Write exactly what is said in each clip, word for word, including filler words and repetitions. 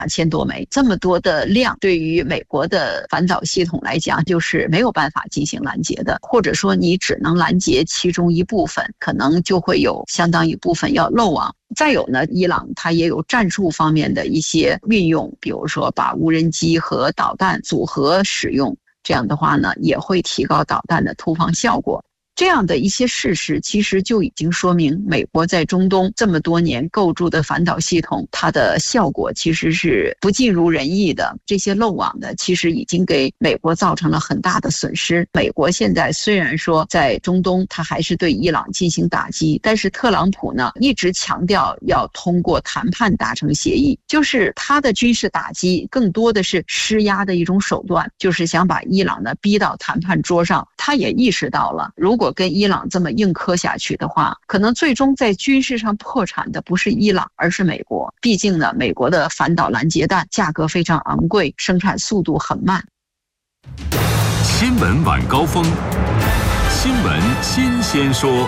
两千多枚，这么多的量，对于美国的反导系统来讲，就是没有办法进行拦截的，或者说你只能拦截其中一部分，可能就会有相当一部分要漏网。再有呢，伊朗它也有战术方面的一些运用，比如说把无人机和导弹组合使用，这样的话呢，也会提高导弹的突防效果。这样的一些事实其实就已经说明，美国在中东这么多年构筑的反导系统，它的效果其实是不尽如人意的。这些漏网的其实已经给美国造成了很大的损失。美国现在虽然说在中东它还是对伊朗进行打击，但是特朗普呢一直强调要通过谈判达成协议，就是他的军事打击更多的是施压的一种手段，就是想把伊朗呢逼到谈判桌上。他也意识到了，如果跟伊朗这么硬磕下去的话，可能最终在军事上破产的不是伊朗，而是美国。毕竟呢，美国的反导拦截弹价格非常昂贵，生产速度很慢。 新闻晚高峰，新闻新鲜说。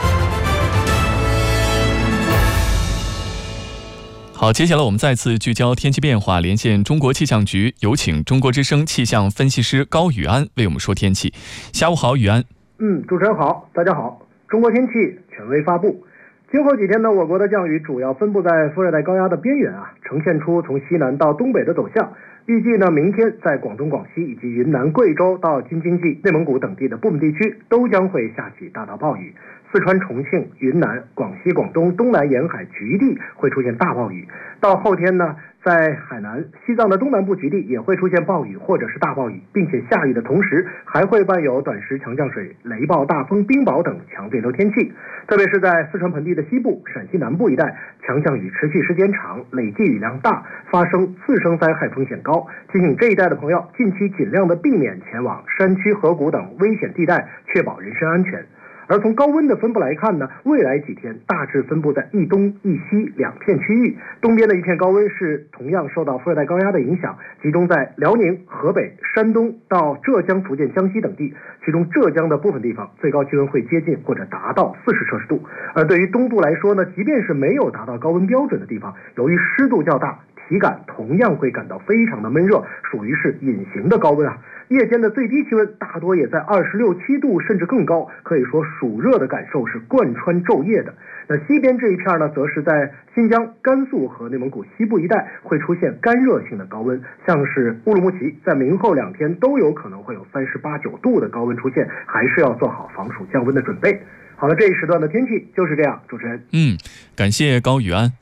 好，接下来我们再次聚焦天气变化，连线中国气象局，有请中国之声气象分析师高宇安为我们说天气。下午好，宇安。 嗯，主持人好，大家好。中国天气权威发布，今后几天呢，我国的降雨主要分布在副热带高压的边缘啊，呈现出从西南到东北的走向。预计呢，明天在广东、广西以及云南、贵州到京津冀、内蒙古等地的部分地区都将会下起大到暴雨。四川、重庆、云南、广西、广东东南沿海局地会出现大暴雨。到后天呢，在海南、西藏的东南部局地也会出现暴雨或者是大暴雨，并且下雨的同时还会伴有短时强降水、雷暴、大风、冰雹等强对流天气。特别是在四川盆地的西部、陕西南部一带，强降雨持续时间长，累计雨量大，发生次生灾害风险高。提醒这一带的朋友，近期尽量的避免前往山区、河谷等危险地带，确保人身安全。而从高温的分布来看呢，未来几天大致分布在一东一西两片区域，东边的一片高温是同样受到副热带高压的影响，集中在辽宁、河北、山东到浙江、福建、江西等地，其中浙江的部分地方最高气温会接近或者达到四十摄氏度。而对于东部来说呢，即便是没有达到高温标准的地方，由于湿度较大，体感同样会感到非常的闷热，属于是隐形的高温啊。夜间的最低气温大多也在二十六七度甚至更高，可以说暑热的感受是贯穿昼夜的。那西边这一片呢，则是在新疆、甘肃和内蒙古西部一带会出现干热性的高温，像是乌鲁木齐在明后两天都有可能会有三十八九度的高温出现，还是要做好防暑降温的准备。好了，这一时段的天气就是这样，主持人。 嗯，感谢高宇安。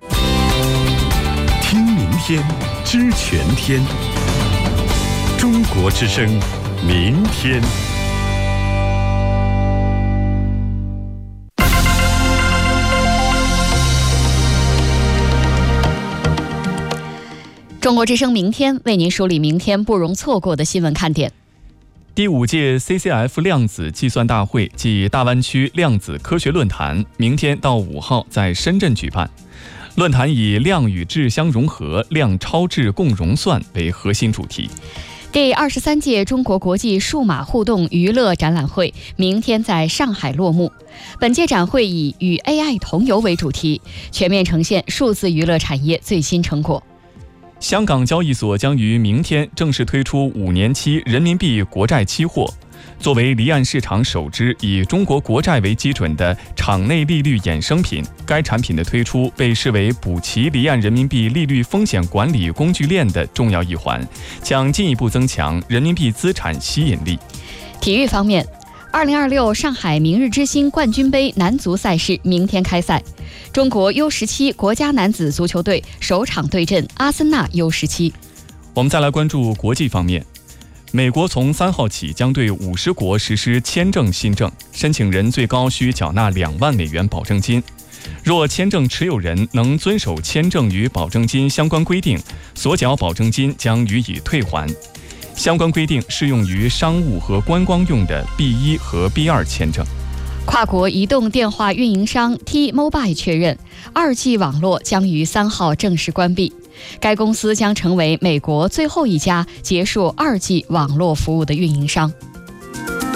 听明天，知全天。中国之声，明天。 中国之声明天为您梳理明天不容错过的新闻看点。 第五届 C C F 量子计算大会暨大湾区量子科学论坛明天到五号在深圳举办。论坛以量与质相融合、量超质共融算为核心主题。 第二十三届中国国际数码互动娱乐展览会明天在上海落幕。本届展会以与 A I 同游为主题，全面呈现数字娱乐产业最新成果。 香港交易所将于明天正式推出五年期人民币国债期货。作为离岸市场首支以中国国债为基准的场内利率衍生品，该产品的推出被视为补齐离岸人民币利率风险管理工具链的重要一环，将进一步增强人民币资产吸引力。 体育方面，二零二六上海明日之星冠军杯男足赛事明天开赛，中国 U 十七 国家男子足球队首场对阵阿森纳 U 十七。 我们再来关注国际方面。美国从三号起将对五十国实施签证新政，申请人最高需缴纳两万美元保证金。若签证持有人能遵守签证与保证金相关规定，所缴保证金将予以退还。相关规定适用于商务和观光用的 B 一 和 B 二 签证。 跨国移动电话运营商 T-Mobile 确认，二 G 网络将于三号正式关闭。该公司将成为美国最后一家结束二 G 网络服务的运营商。